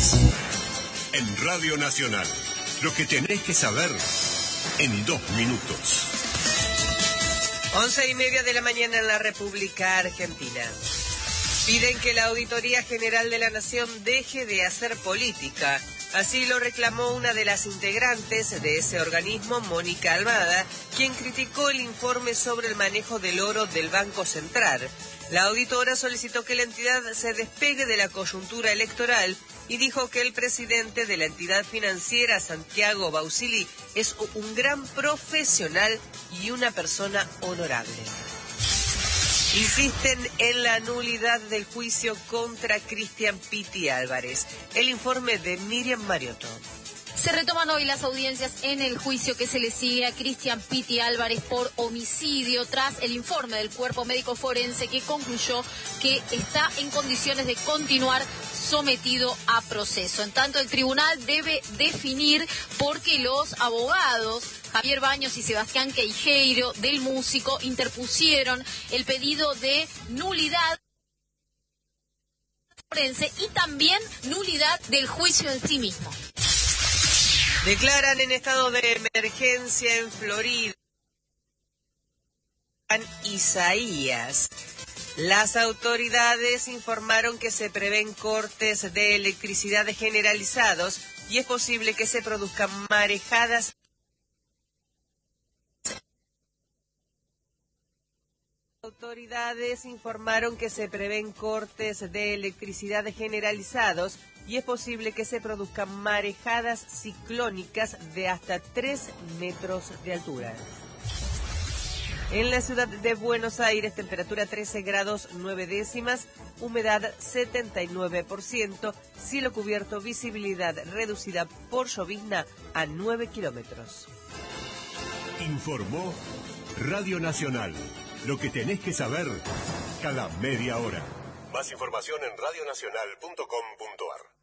Álvarez. En Radio Nacional, lo que tenés que saber en 2 minutos. 11:30 de la mañana en la República Argentina. Piden que la Auditoría General de la Nación deje de hacer política. Así lo reclamó una de las integrantes de ese organismo, Mónica Almada, quien criticó el informe sobre el manejo del oro del Banco Central. La auditora solicitó que la entidad se despegue de la coyuntura electoral y dijo que el presidente de la entidad financiera, Santiago Bausili, es un gran profesional y una persona honorable. Insisten en la nulidad del juicio contra Cristian Pitti Álvarez. El informe de Miriam Mariotto. Se retoman hoy las audiencias en el juicio que se le sigue a Cristian Pitti Álvarez por homicidio tras el informe del cuerpo médico forense que concluyó que está en condiciones de continuar sometido a proceso. En tanto, el tribunal debe definir por qué los abogados Javier Baños y Sebastián Queijeiro del músico interpusieron el pedido de nulidad forense y también nulidad del juicio en sí mismo. Declaran en estado de emergencia en Florida. Isaías. Las autoridades informaron que se prevén cortes de electricidad generalizados y es posible que se produzcan marejadas. Autoridades informaron que se prevén cortes de electricidad generalizados y es posible que se produzcan marejadas ciclónicas de hasta 3 metros de altura. En la ciudad de Buenos Aires, temperatura 13 grados 9 décimas, humedad 79%, cielo cubierto, visibilidad reducida por llovizna a 9 kilómetros. Informó Radio Nacional. Lo que tenés que saber cada media hora. Más información en radionacional.com.ar.